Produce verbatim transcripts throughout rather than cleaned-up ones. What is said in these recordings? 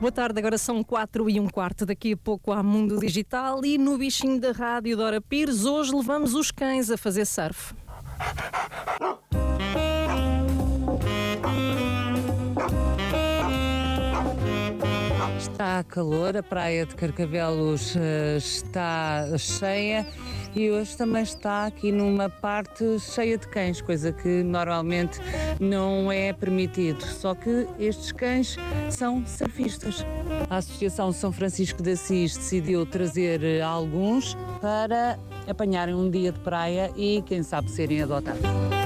Boa tarde, agora são quatro e um quarto. Daqui a pouco há Mundo Digital e no bichinho da rádio Dora Pires, hoje levamos os cães a fazer surf. Está calor, a praia de Carcavelos uh, está cheia e hoje também está aqui numa parte cheia de cães, coisa que normalmente não é permitido. Só que estes cães são surfistas. A Associação São Francisco de Assis decidiu trazer alguns para apanharem um dia de praia e, quem sabe, serem adotados.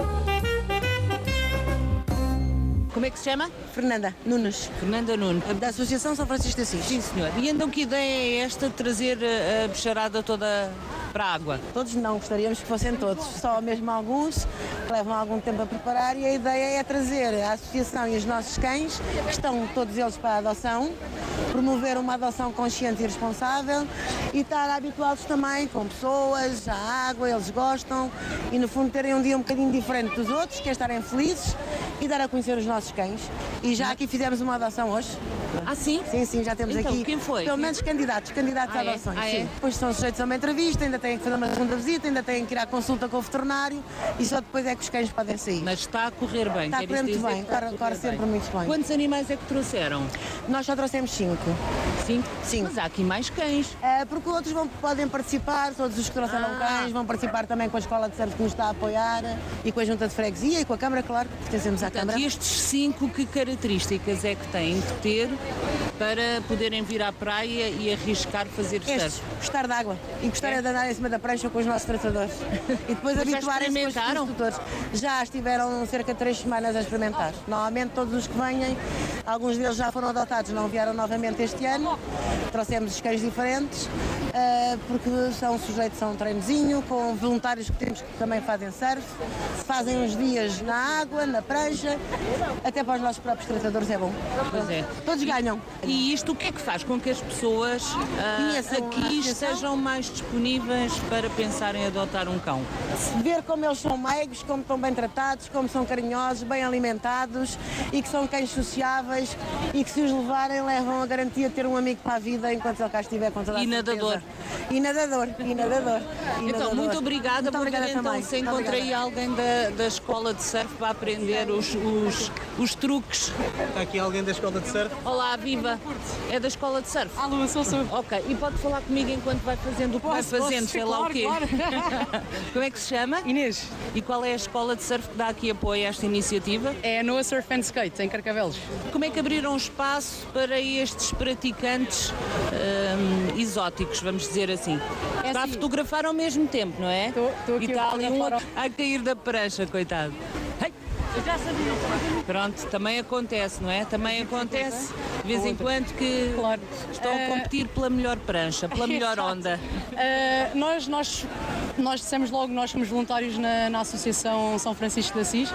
Como é que se chama? Fernanda Nunes. Fernanda Nunes. Da Associação São Francisco de Assis. Sim, senhor. E então que ideia é esta de trazer a bicharada toda para a água? Todos não, gostaríamos que fossem todos. Só mesmo alguns que levam algum tempo a preparar e a ideia é trazer a associação e os nossos cães, que estão todos eles para a adoção, promover uma adoção consciente e responsável e estar habituados também com pessoas, à água, eles gostam e no fundo terem um dia um bocadinho diferente dos outros, que é estarem felizes e dar a conhecer os nossos cães. E já aqui fizemos uma adoção hoje. Ah, sim? Sim, sim, já temos então, aqui. Quem foi? Pelo menos candidatos, candidatos ah, a adoções. É? Ah, sim. é? Depois são sujeitos a uma entrevista, ainda têm que fazer uma segunda visita, ainda têm que ir à consulta com o veterinário e só depois é que os cães podem sair. Mas está a correr bem. Está a correr muito bem, corre, corre sempre bem. muito bem. Quantos animais é que trouxeram? Nós só trouxemos cinco. Cinco? Sim. Mas há aqui mais cães. É, porque outros vão, podem participar, todos os que trouxeram Ah. cães, vão participar também com a escola de surf que nos está a apoiar e com a junta de freguesia e com a Câmara, claro, que pertencemos à Portanto, Câmara. e estes cinco, que características é que têm que ter para poderem vir à praia e arriscar fazer Estes, surf? gostar de água e gostar É. de andar em cima da prancha com os nossos tratadores e depois Mas já habituarem-se com os experimentaram? instrutores. Já estiveram cerca de três semanas a experimentar. Normalmente todos os que vêm, alguns deles já foram adotados, não vieram novamente este ano, trouxemos os cães diferentes, uh, porque são sujeitos a um treinozinho, com voluntários que temos que também fazem surf, fazem uns dias na água, na prancha, até para os nossos próprios tratadores é bom. Pois é. Todos ganham. E isto o que é que faz com que as pessoas ah, Conheçam a aqui associação? estejam mais disponíveis para pensar em adotar um cão? Ver como eles são meigos, como estão bem tratados, como são carinhosos, bem alimentados e que são cães sociáveis e que se os levarem levam a garantia de ter um amigo para a vida enquanto ele cá estiver com toda a E nadador. certeza. E nadador. E nadador. E Então, nadador. muito obrigada. Muito Vou ver obrigada então também. se Muito encontrei obrigada. alguém da, da escola de surf para aprender os, os, os truques. Está aqui alguém da escola de surf? Olá, viva! É da escola de surf? Alô, sou, sou. Ok, e pode falar comigo enquanto vai fazendo o que vai Posso, fazendo, posso, sei lá claro, o quê. claro. Como é que se chama? Inês, E qual é a escola de surf que dá aqui apoio a esta iniciativa? é no Surf and Skate, em Carcavelos. Como é que abriram espaço para estes praticantes hum, exóticos, vamos dizer assim? É Está a assim. fotografar ao mesmo tempo, não é? Estou- estou aqui e a está ali um fotografar a cair da prancha, coitado. Ai, Eu já sabia. pronto, também acontece, não é? Também acontece de vez em quando que Claro. estão a Eh, competir pela melhor prancha, pela melhor Exato. onda. Uh, nós, nós, nós dissemos logo, nós somos voluntários na, na Associação São Francisco de Assis uh,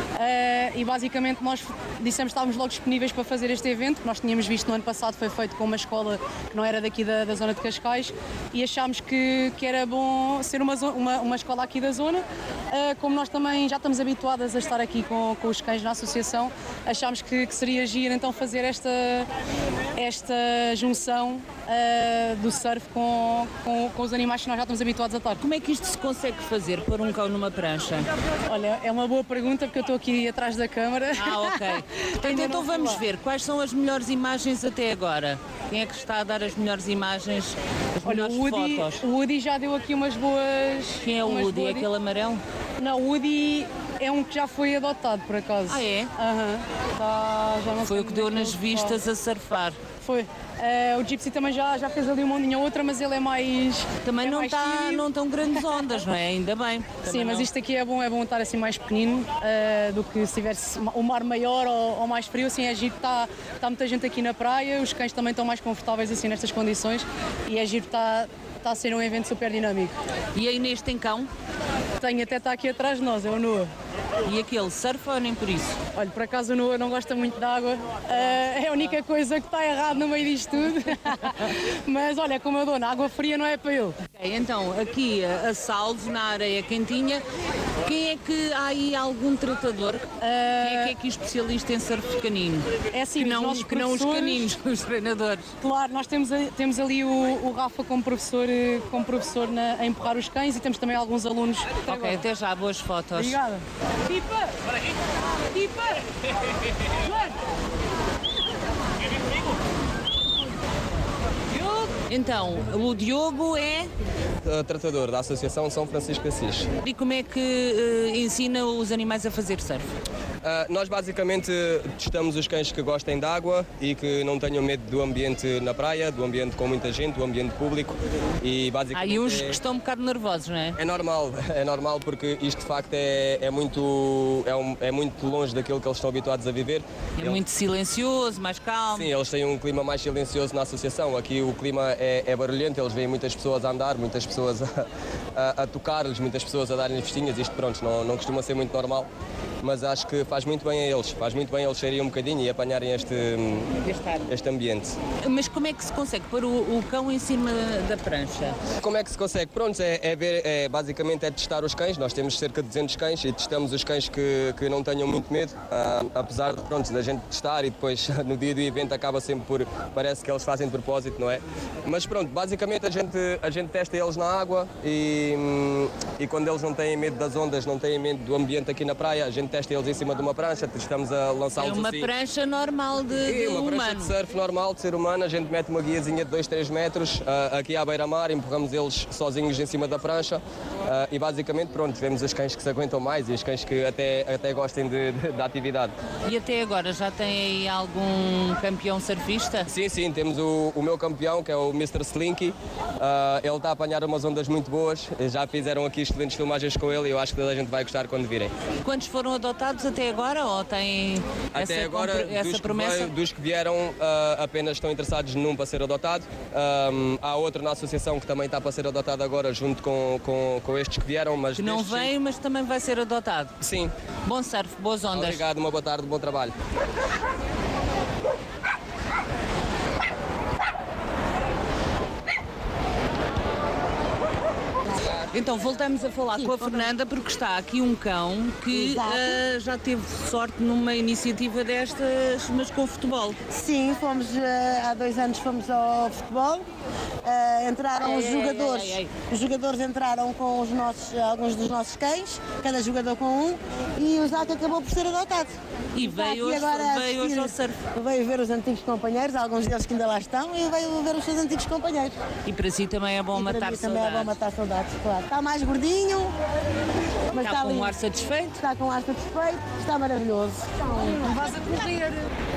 e basicamente nós dissemos que estávamos logo disponíveis para fazer este evento, que nós tínhamos visto no ano passado, foi feito com uma escola que não era daqui da, da zona de Cascais e achámos que, que era bom ser uma, zo- uma, uma escola aqui da zona. Uh, como nós também já estamos habituadas a estar aqui com, com os cães na associação, achámos que, que seria giro então fazer esta, esta junção uh, do surf com, com, com os animais que nós já estamos habituados a estar. Como é que isto se consegue fazer, pôr um cão numa prancha? Olha, é uma boa pergunta porque eu estou aqui atrás da câmara. Ah, ok. Então, Ainda então não fui vamos lá. ver quais são as melhores imagens até agora. Quem é que está a dar as melhores imagens, as Olha, melhores o Woody, fotos? o Woody já deu aqui umas boas... Quem é o umas Woody? É boas- aquele amarelo? Não, o Woody é um que já foi adotado, por acaso. Ah, é? Aham. Tá, já não Foi sei o que deu como é nas ele vistas a surfar. está. Foi. Eh, o Gypsy também já, já fez ali uma ondinha ou outra, mas ele é mais... Também é não, mais está, tímido. não tão grandes ondas, não é? Ainda bem. Sim, Também mas não. isto aqui é bom, é bom estar assim mais pequenino eh, do que se tivesse o mar maior ou, ou mais frio, assim é giro, está, está muita gente aqui na praia, os cães também estão mais confortáveis assim nestas condições e é giro, está, está a ser um evento super dinâmico. E a Inês tem cão? Tem até está aqui atrás de nós, é o Noah. E aquele surfa ou nem por isso? Olha, por acaso o Noah não gosta muito de água, eh, é a única coisa que está errado no meio disto tudo, mas olha, como eu dou, na água fria não é para ele. Ok, então aqui a, a saldo na areia quentinha Quem é que há aí algum tratador? Quem é que é aqui especialista em surf canino? É assim, que os não, nossos que não os professores- caninos, os treinadores. Claro, nós temos, a- temos ali o, o Rafa como professor, eh, como professor na- a empurrar os cães e temos também alguns alunos. Ok, até já, boas fotos. Obrigada. Pipa! Pipa! Então, o Diogo é. Uh, tratador da Associação São Francisco de Assis. E como é que eh, ensina os animais a fazer surf? Uh, nós basicamente testamos os cães que gostem de água e que não tenham medo do ambiente na praia, do ambiente com muita gente, do ambiente público e Há basicamente aí uns é, que estão um bocado nervosos, não é? é normal, é normal porque isto de facto é, é, muito, é, um- é muito longe daquilo que eles estão habituados a viver. É Eles- muito silencioso, mais calmo. Sim, eles têm um clima mais silencioso na associação. Aqui o clima é, é barulhento, eles veem muitas pessoas a andar, muitas pessoas a, a, a tocar-lhes, muitas pessoas a darem festinhas. Isto, pronto, não, não costuma ser muito normal, mas acho que faz muito bem a eles. Faz muito bem eles saírem um bocadinho e apanharem este, este ambiente. Mas como é que se consegue pôr o, o cão em cima da prancha? Como é que se consegue? Pronto, é, é ver, é, basicamente é testar os cães. Nós temos cerca de duzentos cães e testamos os cães que, que não tenham muito medo, ah, apesar de, pronto, da gente testar e depois no dia do evento acaba sempre por, parece que eles fazem de propósito, não é? Mas pronto, basicamente a gente, a gente testa eles na água e, hum, e quando eles não têm medo das ondas, não têm medo do ambiente aqui na praia, a gente testa eles em cima de uma prancha, estamos a É lançá-los uma assim. prancha normal de, É de uma prancha humano. de surf normal, de ser humano, a gente mete uma guiazinha de dois, três metros ah, aqui à beira-mar, empurramos eles sozinhos em cima da prancha ah, e basicamente pronto, vemos os cães que se aguentam mais e os cães que até, até gostem de, de- da atividade. E até agora já tem aí algum campeão surfista? Sim, sim, temos o, o meu campeão, que é o mister Slinky. Ah, ele está a apanhar umas ondas muito boas, já fizeram aqui excelentes filmagens com ele e eu acho que toda a gente vai gostar quando virem. Quantos foram adotados até agora ou tem Até essa, agora, compre- essa dos, promessa? Que veio- dos que vieram, ah, apenas estão interessados num para ser adotado. Ahm, há outro na associação que também está para ser adotado agora, junto com, com, com estes que vieram, mas Que não destes, veio, mas também vai ser adotado. Sim. Bom surf, boas ondas. Obrigado, uma boa tarde, bom trabalho. Então voltamos a falar com a Fernanda porque está aqui um cão que Exato. ah, já teve sorte numa iniciativa destas, mas com futebol. Sim, fomos eh, há dois anos fomos ao futebol. Eh, entraram Ei, os ei, jogadores. ei, ei, ei. Os jogadores entraram com os nossos, alguns dos nossos cães, cada jogador com um, e o Zac acabou por ser adotado. E Está veio aqui hoje- agora a veio hoje assistir- ao surf. Veio ver os antigos companheiros, alguns deles que ainda lá estão, e veio ver os seus antigos companheiros. E para si também é bom E para matar mim também é bom saudades. matar saudades, claro. Está mais gordinho, mas Está com ali- um ar satisfeito? Está com ar satisfeito, está maravilhoso. Não vais a correr.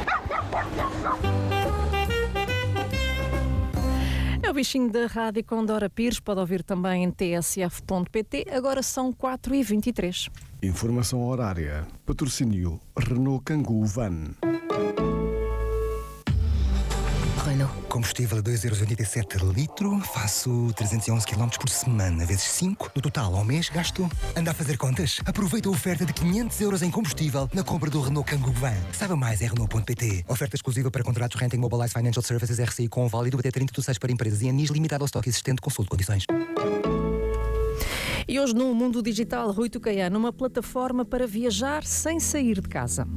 É o bichinho da rádio com Dora Pires, pode ouvir também em t s f ponto p t. Agora são quatro e vinte e três. Informação horária. Patrocínio Renault Kangoo Van. Renault. Combustível a dois euros e oitenta e sete litro. Faço trezentos e onze quilómetros por semana, vezes cinco. No total, ao mês, gasto... Anda a fazer contas? Aproveita a oferta de quinhentos euros em combustível na compra do Renault Kangoo Van. Saiba mais em Renault ponto p t. Oferta exclusiva para contratos Renting Mobilize Financial Services R C I com válido até trinta de seis para empresas e anis limitado ao estoque existente. Consulte condições. E hoje no Mundo Digital, Rui Tocaiano, uma plataforma para viajar sem sair de casa.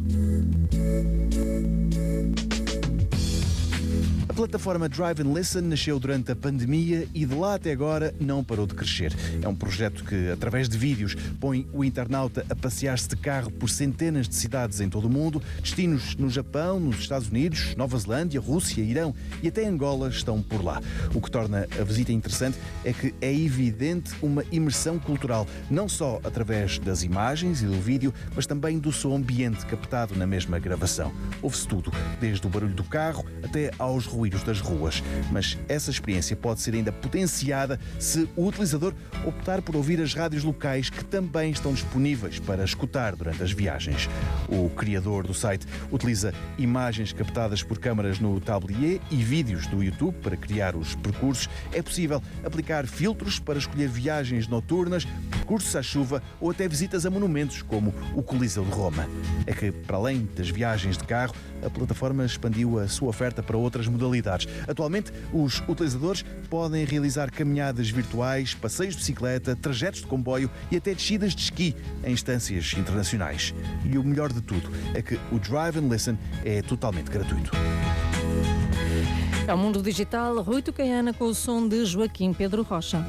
A plataforma Drive and Listen nasceu durante a pandemia e de lá até agora não parou de crescer. É um projeto que, através de vídeos, põe o internauta a passear-se de carro por centenas de cidades em todo o mundo. Destinos no Japão, nos Estados Unidos, Nova Zelândia, Rússia, Irão e até Angola estão por lá. O que torna a visita interessante é que é evidente uma imersão cultural, não só através das imagens e do vídeo, mas também do som ambiente captado na mesma gravação. Ouve-se tudo, desde o barulho do carro até aos ruídos das ruas. Mas essa experiência pode ser ainda potenciada se o utilizador optar por ouvir as rádios locais que também estão disponíveis para escutar durante as viagens. O criador do site utiliza imagens captadas por câmaras no tablier e vídeos do YouTube para criar os percursos. É possível aplicar filtros para escolher viagens noturnas, percursos à chuva ou até visitas a monumentos como o Coliseu de Roma. É que, para além das viagens de carro, a plataforma expandiu a sua oferta para outras modalidades. Atualmente, os utilizadores podem realizar caminhadas virtuais, passeios de bicicleta, trajetos de comboio e até descidas de esqui em instâncias internacionais. E o melhor de tudo é que o Drive and Listen é totalmente gratuito. É o Mundo Digital, Rui Tucaiana com o som de Joaquim Pedro Rocha.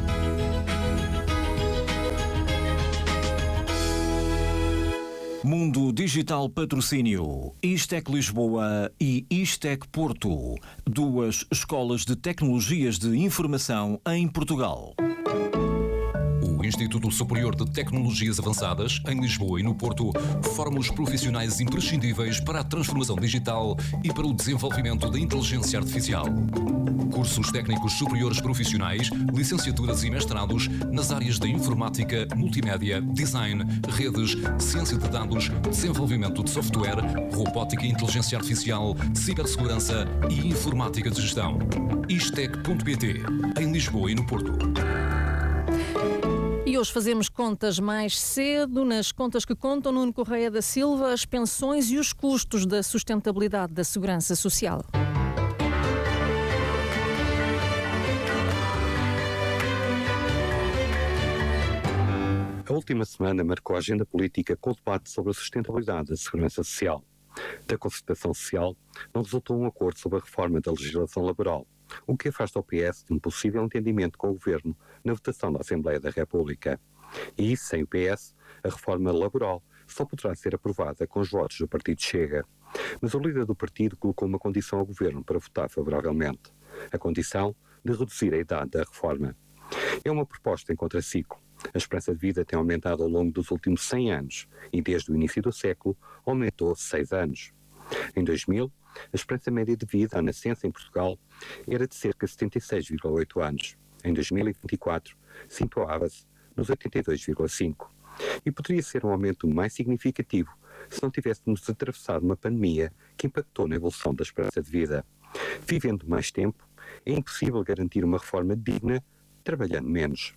Mundo Digital Patrocínio, Istec Lisboa e Istec Porto, duas escolas de tecnologias de informação em Portugal. O Instituto Superior de Tecnologias Avançadas, em Lisboa e no Porto, forma os profissionais imprescindíveis para a transformação digital e para o desenvolvimento da inteligência artificial. Cursos técnicos superiores profissionais, licenciaturas e mestrados nas áreas da informática, multimédia, design, redes, ciência de dados, desenvolvimento de software, robótica e inteligência artificial, cibersegurança e informática de gestão. istec ponto pt, em Lisboa e no Porto. E hoje fazemos contas mais cedo, nas contas que contam Nuno Correia da Silva, as pensões e os custos da sustentabilidade da segurança social. A última semana marcou a agenda política com o debate sobre a sustentabilidade da segurança social. Da concertação social não resultou um acordo sobre a reforma da legislação laboral, o que afasta o P S de um possível entendimento com o Governo na votação da Assembleia da República. E, sem o P S, a reforma laboral só poderá ser aprovada com os votos do Partido Chega. Mas o líder do partido colocou uma condição ao Governo para votar favoravelmente: a condição de reduzir a idade da reforma. É uma proposta em contraciclo. A esperança de vida tem aumentado ao longo dos últimos cem anos e, desde o início do século, aumentou seis anos. Em dois mil, a esperança média de vida à nascença em Portugal era de cerca de setenta e seis vírgula oito anos. Em dois mil e vinte e quatro, situava-se nos oitenta e dois vírgula cinco. E poderia ser um aumento mais significativo se não tivéssemos atravessado uma pandemia que impactou na evolução da esperança de vida. Vivendo mais tempo, é impossível garantir uma reforma digna trabalhando menos.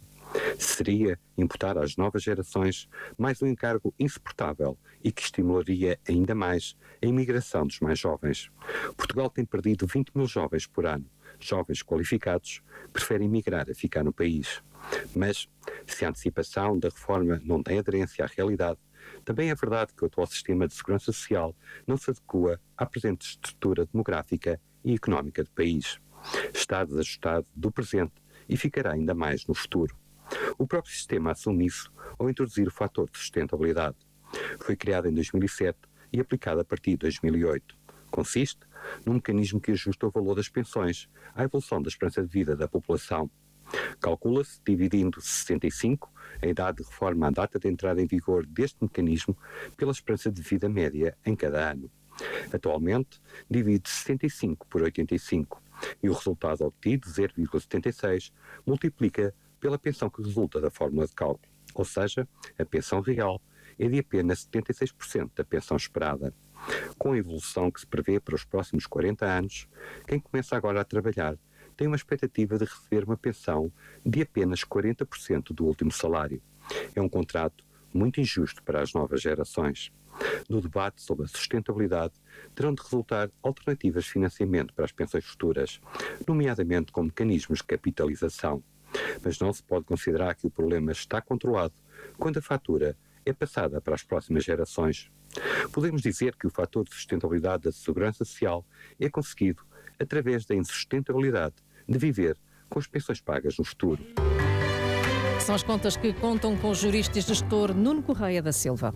Seria imputar às novas gerações mais um encargo insuportável e que estimularia ainda mais a imigração dos mais jovens. Portugal tem perdido vinte mil jovens por ano. Jovens qualificados preferem migrar a ficar no país. Mas, se a antecipação da reforma não tem aderência à realidade, também é verdade que o atual sistema de segurança social não se adequa à presente estrutura demográfica e económica do país. Está desajustado do presente e ficará ainda mais no futuro. O próprio sistema assume isso ao introduzir o fator de sustentabilidade. Foi criado em dois mil e sete e aplicado a partir de dois mil e oito. Consiste num mecanismo que ajusta o valor das pensões à evolução da esperança de vida da população. Calcula-se, dividindo sessenta e cinco, a idade de reforma à data de entrada em vigor deste mecanismo, pela esperança de vida média em cada ano. Atualmente, divide sessenta e cinco por oitenta e cinco e o resultado obtido, zero vírgula setenta e seis, multiplica pela pensão que resulta da fórmula de cálculo, ou seja, a pensão real é de apenas setenta e seis por cento da pensão esperada. Com a evolução que se prevê para os próximos quarenta anos, quem começa agora a trabalhar tem uma expectativa de receber uma pensão de apenas quarenta por cento do último salário. É um contrato muito injusto para as novas gerações. No debate sobre a sustentabilidade, terão de resultar alternativas de financiamento para as pensões futuras, nomeadamente com mecanismos de capitalização. Mas não se pode considerar que o problema está controlado quando a fatura é passada para as próximas gerações. Podemos dizer que o fator de sustentabilidade da segurança social é conseguido através da insustentabilidade de viver com as pensões pagas no futuro. São as contas que contam com o jurista e gestor Nuno Correia da Silva.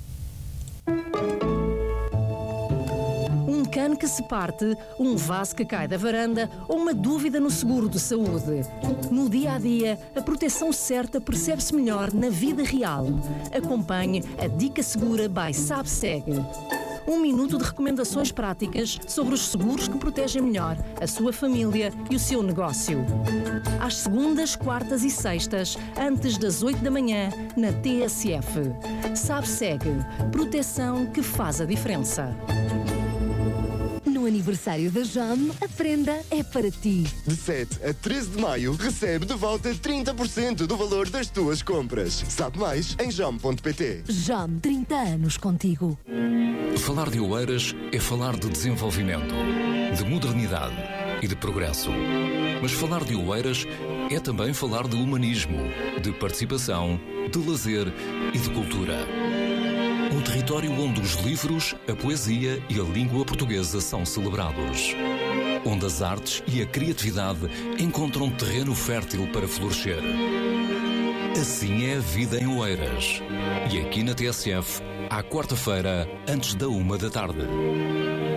Um cano que se parte, um vaso que cai da varanda ou uma dúvida no seguro de saúde. No dia a dia, a proteção certa percebe-se melhor na vida real. Acompanhe a Dica Segura by SabSeg. Um minuto de recomendações práticas sobre os seguros que protegem melhor a sua família e o seu negócio. Às segundas, quartas e sextas, antes das oito da manhã, na T S F. SabSeg. Proteção que faz a diferença. No aniversário da Jam, a prenda é para ti. De sete a treze de maio, recebe de volta trinta por cento do valor das tuas compras. Sabe mais em jam ponto pt. Jam, trinta anos contigo. Falar de Oeiras é falar de desenvolvimento, de modernidade e de progresso. Mas falar de Oeiras é também falar de humanismo, de participação, de lazer e de cultura. Um território onde os livros, a poesia e a língua portuguesa são celebrados. Onde as artes e a criatividade encontram terreno fértil para florescer. Assim é a vida em Oeiras. E aqui na T S F, à quarta-feira, antes da uma da tarde.